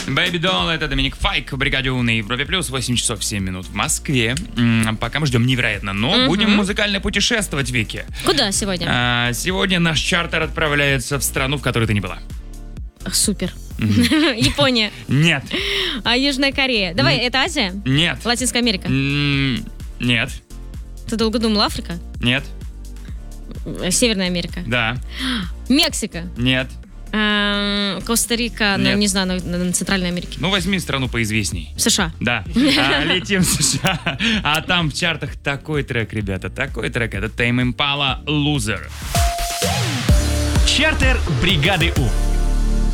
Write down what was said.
Baby Doll, это Доминик Файк в бригаде У на Европе Плюс, 8 часов 7 минут в Москве. Пока мы ждем невероятно, но будем музыкально путешествовать, Вики. Куда сегодня? Сегодня наш чартер отправляется в страну, в которой ты не была. Супер. Япония. Нет. Южная Корея. Давай, это Азия? Нет. Латинская Америка? Нет. Ты долго думал, Африка? Нет. Северная Америка? Да. Мексика? Нет. Коста-Рика, Нет. не знаю, на Центральной Америке. Ну, возьми страну поизвестней. США. Да. Летим в США. А там в чартах такой трек, ребята, такой трек. Это Tame Impala Loser. Чартер бригады У.